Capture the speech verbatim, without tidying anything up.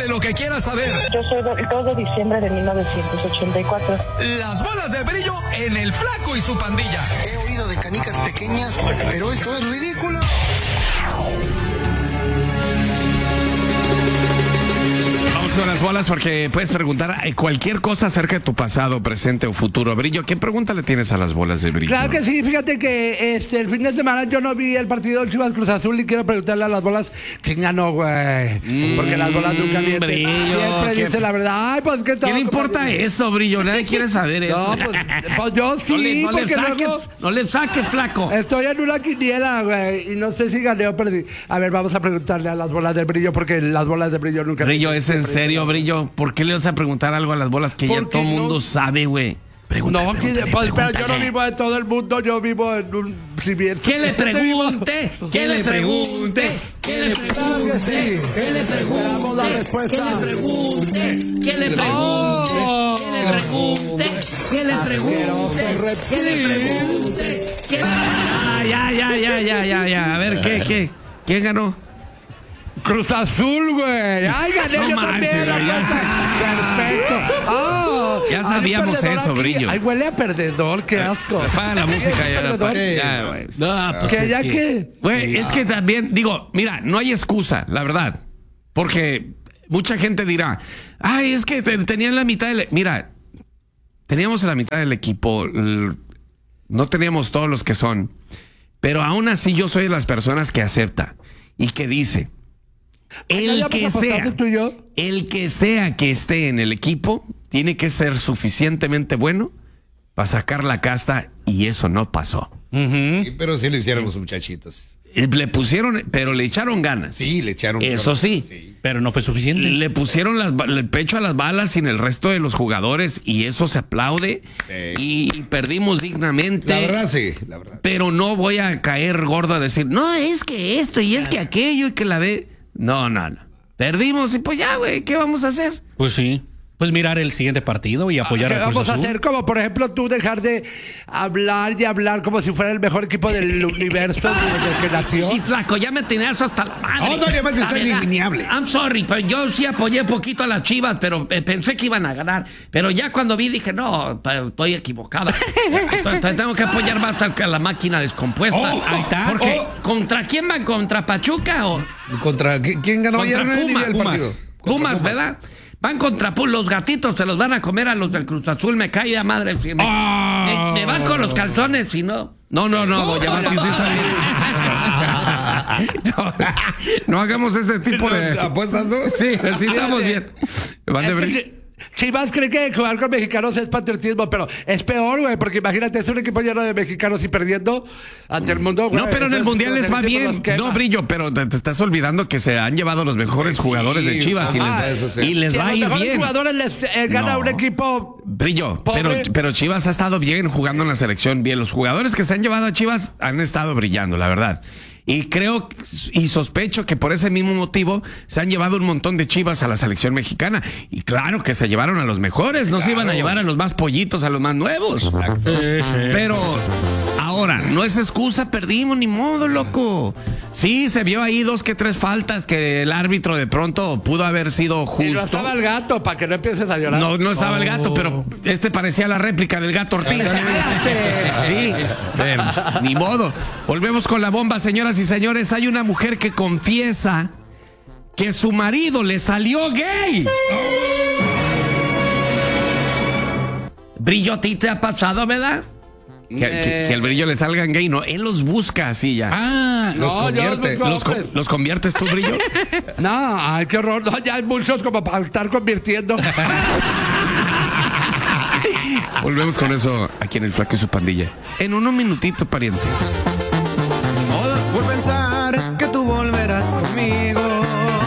de lo que quieras saber. Yo soy del dos de diciembre de mil novecientos ochenta y cuatro. Las bolas de brillo en El Flaco y su pandilla. He oído de canicas pequeñas, pero esto es ridículo. Vamos con las bolas porque puedes preguntar cualquier cosa acerca de tu pasado, presente o futuro. Brillo, ¿qué pregunta le tienes a las bolas de brillo? Claro que sí, fíjate que este el fin de semana yo no vi el partido del Chivas Cruz Azul y quiero preguntarle a las bolas quién ganó, güey. Mm, porque las bolas nunca mienten. Brillo, siempre ¿qué, dice la verdad. Ay, pues, ¿qué, ¿qué le importa como... eso, Brillo? Nadie quiere saber eso. No, pues, pues yo sí, no le, no porque le saques, luego... no le saques, Flaco. Estoy en una quiniela, güey, y no sé si gané o perdí. A ver, vamos a preguntarle a las bolas de brillo porque las bolas de brillo nunca... Brillo, ¿es en serio, Brillo? ¿Por qué le vas a preguntar algo a las bolas que ya todo el mundo no sabe, güey? Pregunta, no, pregúntale, que, pues, pero yo no vivo en todo el mundo, yo vivo en un... Si bien, ¿Qué le pregunte? ¿Qué le pregunte? ¿Qué le pregunte? ¿Qué le pregunte? ¿Qué le pregunte? ¿Qué le pregunte? ¿Qué le pregunte? ¿Qué le pregunte? ¿Qué le pregunte? ¿Qué? Ah, ya, ya, ya, ya, ya, ya. A ver, ¿qué, qué? ¿Quién ganó? Cruz Azul, güey. Ay, gané no yo manches, también. ya Perfecto. Oh, ya sabíamos eso, aquí. Brillo. Ay, huele a perdedor, qué asco. Apaga la música ya. ya güey. No, pues ¿Que ya qué? Güey, es que también, digo, mira, no hay excusa, la verdad. Porque mucha gente dirá, ay, es que tenían la mitad del... Mira, teníamos la mitad del equipo, no teníamos todos los que son, pero aún así yo soy de las personas que acepta y que dice... El que sea, el que sea que esté en el equipo tiene que ser suficientemente bueno para sacar la casta y eso no pasó. Uh-huh. Sí, pero sí lo hicieron los muchachitos. Le pusieron, pero le echaron ganas. Sí, le echaron ganas. Eso sí, sí, pero no fue suficiente. Le pusieron las, el pecho a las balas sin el resto de los jugadores y eso se aplaude. Sí. Y, y perdimos dignamente. La verdad, sí, la verdad. Pero no voy a caer gordo a decir, no, es que esto y es que aquello y que la ve... No, no, no. Perdimos y pues ya, güey, ¿qué vamos a hacer? Pues sí. Pues mirar el siguiente partido y apoyar ¿Qué a Cruz vamos Azul? a hacer? Como por ejemplo tú dejar de hablar y hablar como si fuera el mejor equipo del universo desde que nació. Sí, Flaco, ya me tenías hasta la madre. No, todavía más está iniminiable. I'm sorry, pero yo sí apoyé poquito a las Chivas, pero eh, pensé que iban a ganar. Pero ya cuando vi dije, no, estoy equivocada. Entonces, tengo que apoyar más a la máquina descompuesta. Oh, ahí está. Porque, oh. ¿contra quién van? ¿Contra Pachuca o...? ¿Contra quién ganó contra ayer Pumas, el partido? Pumas, Pumas, ¿verdad? Van contra Pumas, los gatitos se los van a comer a los del Cruz Azul, me cae de madre. Si me, oh. me, me van con los calzones, si no. No, no, no, doña Mati, sí está bien. No, no hagamos ese tipo de apuestas, ¿no? Sí, sí estamos bien. Van de brillo. Chivas cree que jugar con mexicanos es patriotismo, pero es peor, güey, porque imagínate, es un equipo lleno de mexicanos y perdiendo ante el mundo, güey. No, pero en el Mundial les va bien. No, Brillo, pero te, te estás olvidando que se han llevado los mejores sí, jugadores de Chivas y ah, les, sí. y les sí, va a ir bien. Los mejores jugadores les eh, gana no. un equipo Brillo, pero, pero Chivas ha estado bien jugando en la selección, bien. Los jugadores que se han llevado a Chivas han estado brillando, la verdad. Y creo y sospecho que por ese mismo motivo se han llevado un montón de Chivas a la selección mexicana. Y claro que se llevaron a los mejores, no claro. se iban a llevar a los más pollitos, a los más nuevos. Exacto. Sí, sí. Pero ahora, no es excusa, perdimos, ni modo, loco. Sí, se vio ahí dos que tres faltas que el árbitro de pronto pudo haber sido justo. Y no estaba el gato, para que no empieces a llorar. No, no estaba oh. el gato, pero este parecía la réplica del gato Ortiz. Sí, pero, pues, ni modo. Volvemos con la bomba, señoras y señores. Hay una mujer que confiesa que su marido le salió gay. Brillo, ¿a ti te ha pasado, verdad? Que, que, que el brillo le salga gay, no, él los busca así ya. Ah, los no, convierte. Los, los, ¿Los conviertes tú, Brillo? No, ay, qué horror. No, ya hay muchos como para estar convirtiendo. Volvemos con eso aquí en El Flaco y su pandilla. En un minutito, pariente. Por pensar que tú volverás conmigo.